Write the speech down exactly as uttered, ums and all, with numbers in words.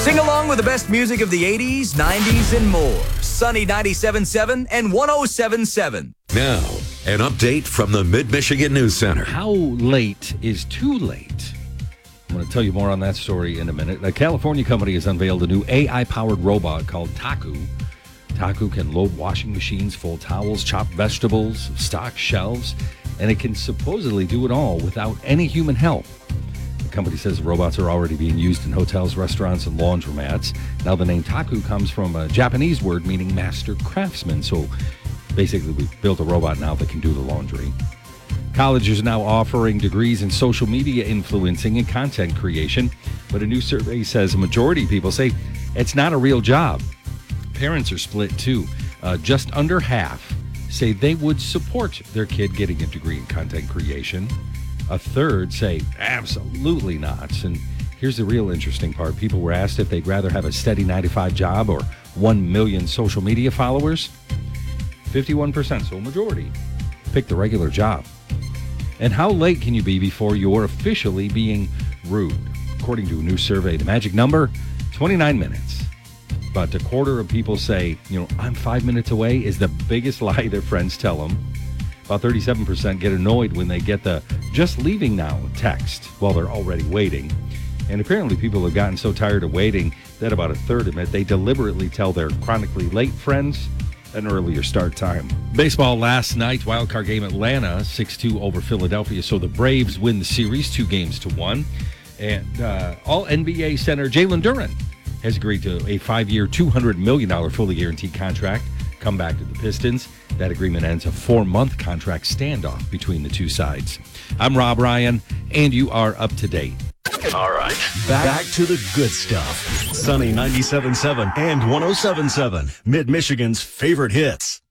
Sing along with the best music of the eighties, nineties, and more. Sunny ninety-seven point seven and one oh seven point seven. Now, an update from the Mid-Michigan News Center. How late is too late? I'm going to tell you more on that story in a minute. A California company has unveiled a new A I-powered robot called Taku. Taku can load washing machines, fold towels, chop vegetables, stock shelves, and it can supposedly do it all without any human help. The company says robots are already being used in hotels, restaurants, and laundromats. Now, the name Taku comes from a Japanese word meaning master craftsman. So basically, we've built a robot now that can do the laundry. Colleges are now offering degrees in social media influencing and content creation, but a new survey says a majority of people say it's not a real job. Parents are split, too. Uh, just under half say they would support their kid getting a degree in content creation. A third say absolutely not. And here's the real interesting part. People were asked if they'd rather have a steady nine to five job or one million social media followers. fifty-one percent, so a majority, pick the regular job. And how late can you be before you're officially being rude? According to a new survey, the magic number, twenty-nine minutes. But a quarter of people say, you know, I'm five minutes away is the biggest lie their friends tell them. About thirty-seven percent get annoyed when they get the just leaving now text while they're already waiting. And apparently people have gotten so tired of waiting that about a third admit they deliberately tell their chronically late friends an earlier start time. Baseball last night, wild card game Atlanta, six two over Philadelphia. So the Braves win the series, two games to one. And uh, all N B A center Jalen Duren has agreed to a five-year, two hundred million dollars fully guaranteed contract. Come back to the Pistons. That agreement ends a four-month contract standoff between the two sides. I'm Rob Ryan, and you are up to date. All right. Back, Back to the good stuff. Sunny ninety-seven point seven and one oh seven point seven. Mid-Michigan's favorite hits.